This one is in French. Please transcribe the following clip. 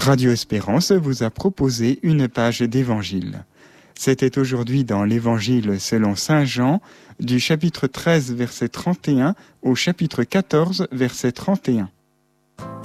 Radio Espérance vous a proposé une page d'évangile. C'était aujourd'hui dans l'évangile selon saint Jean, du chapitre 13, verset 31 au chapitre 14, verset 31.